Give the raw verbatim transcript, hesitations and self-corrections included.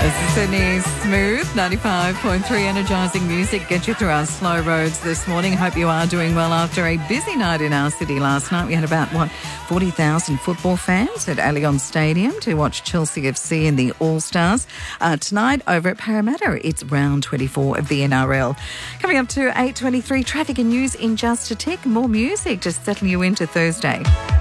This is Sydney's Smooth ninety-five point three energising music. Get you through our slow roads this morning. Hope you are doing well after a busy night in our city last night. We had about, what, forty thousand football fans at Allianz Stadium to watch Chelsea F C in the All-Stars. Uh, tonight over at Parramatta, it's round twenty-four of the N R L. Coming up to eight twenty-three, traffic and news in just a tick. More music, just settling you into Thursday.